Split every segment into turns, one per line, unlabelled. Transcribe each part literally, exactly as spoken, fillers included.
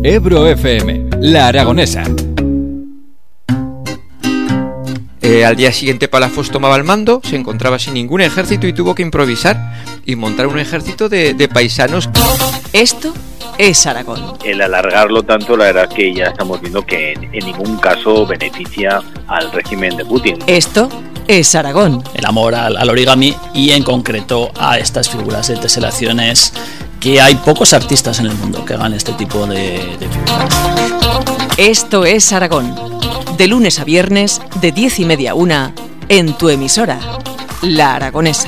Ebro F M, La Aragonesa.
Eh, al día siguiente Palafox tomaba el mando, se encontraba sin ningún ejército y tuvo que improvisar y montar un ejército de, de paisanos.
Esto es Aragón.
El alargarlo tanto, la verdad que ya estamos viendo que en, en ningún caso beneficia al régimen de Putin.
Esto es Aragón.
El amor al, al origami y en concreto a estas figuras de teselaciones, que hay pocos artistas en el mundo que hagan este tipo de, de figuras.
Esto es Aragón. De lunes a viernes, de diez y media a una, en tu emisora, La Aragonesa.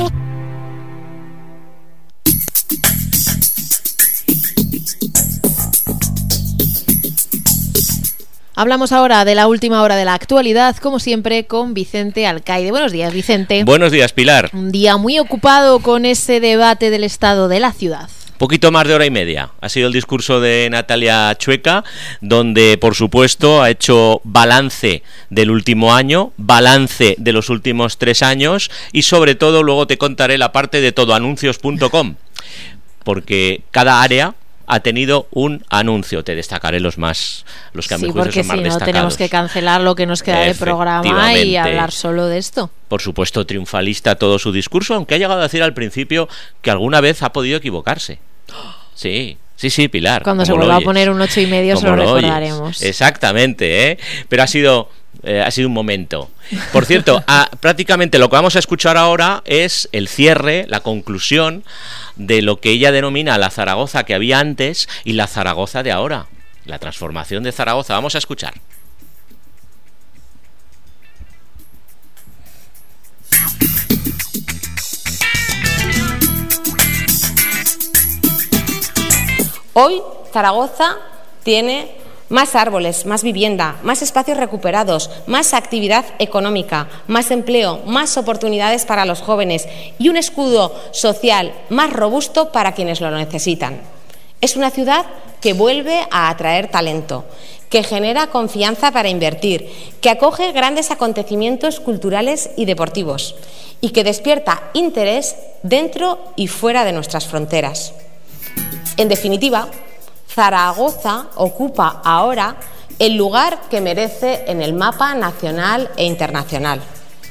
Hablamos ahora de la última hora de la actualidad, como siempre, con Vicente Alcaide. Buenos días, Vicente.
Buenos días, Pilar.
Un día muy ocupado con ese debate del estado de la ciudad.
Poquito más de hora y media. Ha sido el discurso de Natalia Chueca, donde, por supuesto, ha hecho balance del último año, balance de los últimos tres años y, sobre todo, luego te contaré la parte de todo anuncios punto com, porque cada área ha tenido un anuncio. Te destacaré los más, los que a mi
sí,
juicio son más
si
destacados.
Sí, porque si no tenemos que cancelar lo que nos queda de programa y hablar solo de esto.
Por supuesto, triunfalista todo su discurso, aunque ha llegado a decir al principio que alguna vez ha podido equivocarse. Sí, sí, sí, Pilar.
Cuando se vuelva a poner un ocho y medio se lo recordaremos.
Exactamente, ¿eh? Pero ha sido... Eh, ha sido un momento. Por cierto, a, prácticamente lo que vamos a escuchar ahora es el cierre, la conclusión de lo que ella denomina la Zaragoza que había antes y la Zaragoza de ahora, la transformación de Zaragoza. Vamos a escuchar.
Hoy Zaragoza tiene más árboles, más vivienda, más espacios recuperados, más actividad económica, más empleo, más oportunidades para los jóvenes y un escudo social más robusto para quienes lo necesitan. Es una ciudad que vuelve a atraer talento, que genera confianza para invertir, que acoge grandes acontecimientos culturales y deportivos y que despierta interés dentro y fuera de nuestras fronteras. En definitiva, Zaragoza ocupa ahora el lugar que merece en el mapa nacional e internacional.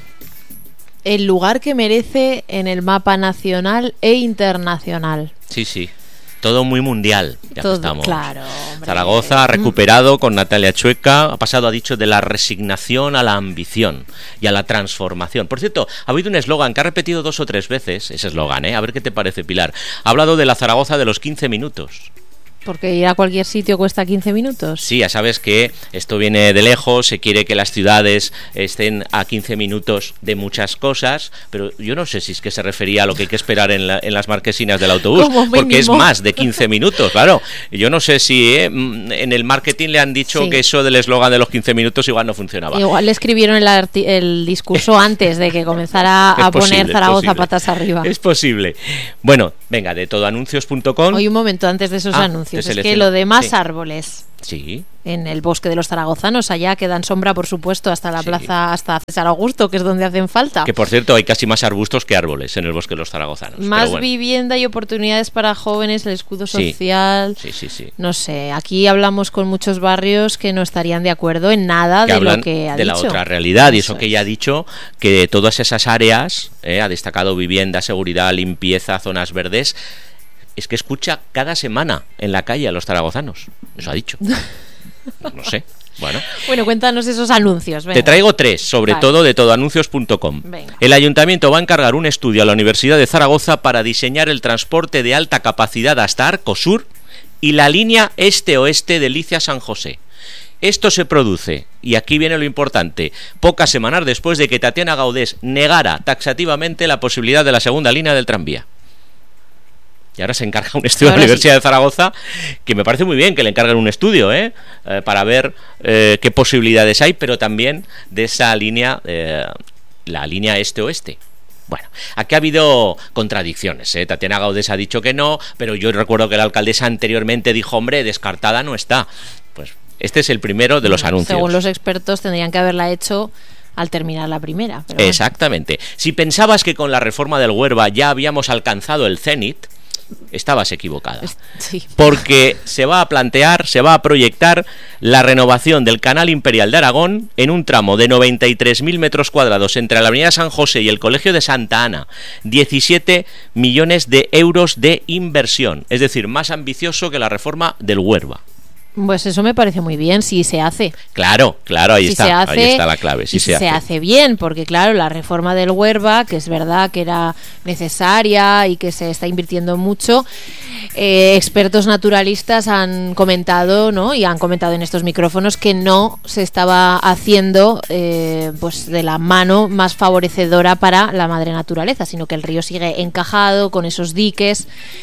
El lugar que merece en el mapa nacional e internacional.
Sí, sí. Todo muy mundial, ya
Todo,
que estamos.
Claro,
Zaragoza ha recuperado con Natalia Chueca, ha pasado, ha dicho, de la resignación a la ambición y a la transformación. Por cierto, ha habido un eslogan que ha repetido dos o tres veces, ese eslogan, ¿eh? A ver qué te parece, Pilar. Ha hablado de la Zaragoza de los quince minutos.
Porque ir a cualquier sitio cuesta quince minutos.
Sí, ya sabes que esto viene de lejos, se quiere que las ciudades estén a quince minutos de muchas cosas, pero yo no sé si es que se refería a lo que hay que esperar en, la, en las marquesinas del autobús, porque es más de quince minutos, claro. Yo no sé si eh, en el marketing le han dicho sí. que eso del eslogan de los quince minutos igual no funcionaba.
Igual le escribieron el, arti- el discurso antes de que comenzara a posible, poner Zaragoza patas arriba.
Es posible. Bueno, venga, de todo anuncios punto com.
Hoy un momento antes de esos ah, anuncios. Es que lo de más sí. árboles
sí.
en el bosque de los zaragozanos, allá que dan sombra, por supuesto, hasta la sí. plaza, hasta César Augusto, que es donde hacen falta.
Que, por cierto, hay casi más arbustos que árboles en el bosque de los zaragozanos.
Más
bueno.
vivienda y oportunidades para jóvenes, el escudo social.
Sí, sí, sí. sí.
No sé, aquí hablamos con muchos barrios que no estarían de acuerdo en nada
que
de lo que ha
de
dicho.
De la otra realidad,
eso
y eso
es.
que ella ha dicho, que todas esas áreas, eh, ha destacado vivienda, seguridad, limpieza, zonas verdes. Es que escucha cada semana en la calle a los zaragozanos. Eso ha dicho. No sé. Bueno,
bueno, cuéntanos esos anuncios. Venga.
Te traigo tres, sobre vale. todo de todo anuncios punto com. El ayuntamiento va a encargar un estudio a la Universidad de Zaragoza para diseñar el transporte de alta capacidad hasta Arcosur y la línea este-oeste de Licia-San José. Esto se produce, y aquí viene lo importante, pocas semanas después de que Tatiana Gaudés negara taxativamente la posibilidad de la segunda línea del tranvía. Y ahora se encarga un estudio de la Universidad sí. de Zaragoza, que me parece muy bien que le encarguen un estudio, ¿eh? Eh, para ver eh, qué posibilidades hay, pero también de esa línea, eh, la línea este-oeste. Bueno, aquí ha habido contradicciones, ¿eh? Tatiana Gaudés ha dicho que no, pero yo recuerdo que la alcaldesa anteriormente dijo, hombre, descartada no está. Pues este es el primero de los
bueno,
anuncios.
Según los expertos tendrían que haberla hecho al terminar la primera. Pero
exactamente. Bueno. Si pensabas que con la reforma del Huerva ya habíamos alcanzado el cenit, estabas equivocada.
Sí.
Porque se va a plantear, se va a proyectar la renovación del Canal Imperial de Aragón en un tramo de noventa y tres mil metros cuadrados entre la Avenida San José y el Colegio de Santa Ana. diecisiete millones de euros de inversión, es decir, más ambicioso que la reforma del Huerva.
Pues eso me parece muy bien, si se hace.
Claro, claro, ahí
si
está,
se hace,
ahí está la clave. Si
y
se,
si
hace.
se hace bien, porque claro, la reforma del Huerva, que es verdad que era necesaria y que se está invirtiendo mucho, eh, expertos naturalistas han comentado, ¿no? Y han comentado en estos micrófonos que no se estaba haciendo eh, pues de la mano más favorecedora para la madre naturaleza, sino que el río sigue encajado con esos diques.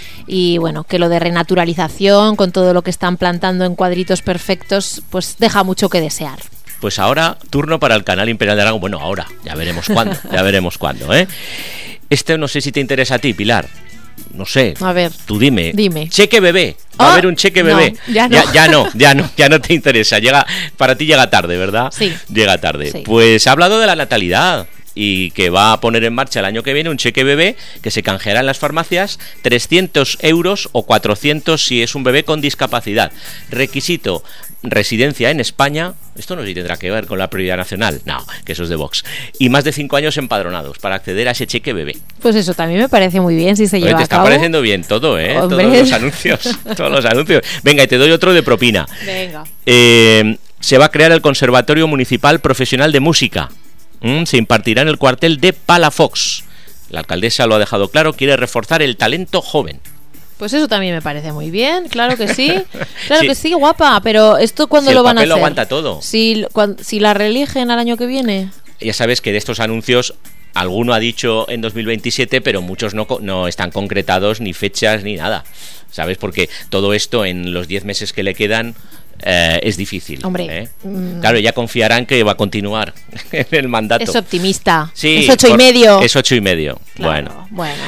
Y bueno, que lo de renaturalización, con todo lo que están plantando en cuadritos perfectos, pues deja mucho que desear.
Pues ahora, turno para el Canal Imperial de Aragón. Bueno, ahora, ya veremos cuándo, ya veremos cuándo, ¿eh? Este no sé si te interesa a ti, Pilar. No sé.
A ver.
Tú dime.
Dime.
Cheque bebé. Va
oh,
a haber un cheque bebé.
No, ya, no.
Ya, ya no, ya no, ya no te interesa. Llega, para ti llega tarde, ¿verdad?
Sí.
Llega tarde.
Sí.
Pues ha hablado de la natalidad. Y que va a poner en marcha el año que viene un cheque bebé que se canjeará en las farmacias trescientos euros o cuatrocientos si es un bebé con discapacidad. Requisito, residencia en España. Esto no sé si tendrá que ver con la prioridad nacional. No, que eso es de Vox. Y más de cinco años empadronados para acceder a ese cheque bebé.
Pues eso también me parece muy bien si se
Oye,
lleva
te
a
está
cabo.
pareciendo bien todo, ¿eh?
Hombre.
Todos los anuncios. Todos los anuncios. Venga, y te doy otro de propina.
Venga.
Eh, se va a crear el Conservatorio Municipal Profesional de Música. Mm, se impartirá en el cuartel de Palafox. La alcaldesa lo ha dejado claro, quiere reforzar el talento joven.
Pues eso también me parece muy bien, claro que sí. Claro
Sí.
que sí, guapa, pero ¿esto cuándo
Si
lo
el
van a
papel
hacer?
lo aguanta todo.
Si, cuan- si la reeligen al año que viene.
Ya sabes que de estos anuncios alguno ha dicho en dos mil veintisiete, pero muchos no, co- no están concretados, ni fechas, ni nada. ¿Sabes? Porque todo esto en los diez meses que le quedan eh, es difícil.
Hombre,
¿eh?
mm.
Claro, ya confiarán que va a continuar en el mandato.
Es optimista.
Sí,
es ocho y
por-
medio.
Es ocho y medio.
Claro,
Bueno.
bueno.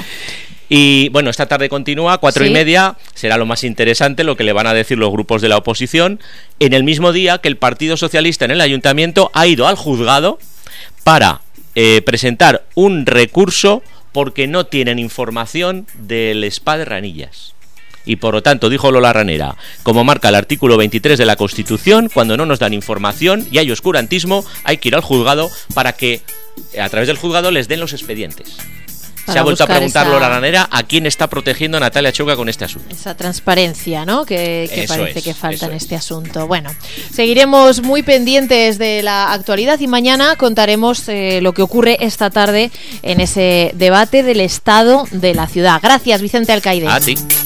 Y bueno, esta tarde continúa, cuatro
Sí.
y media, será lo más interesante lo que le van a decir los grupos de la oposición, en el mismo día que el Partido Socialista en el Ayuntamiento ha ido al juzgado para eh, presentar un recurso porque no tienen información del spa de Ranillas. Y por lo tanto, dijo Lola Ranera, como marca el artículo veintitrés de la Constitución, cuando no nos dan información y hay oscurantismo, hay que ir al juzgado para que a través del juzgado les den los expedientes. Se
Para
ha vuelto a
buscar
preguntar
esa-
Lola Ranera a quién está protegiendo a Natalia Choca con este asunto.
Esa transparencia, ¿no? Que, que
Eso
parece
es,
que falta
eso
en
es.
este asunto. Bueno, seguiremos muy pendientes de la actualidad y mañana contaremos eh, lo que ocurre esta tarde en ese debate del estado de la ciudad. Gracias, Vicente Alcaide.
A ti.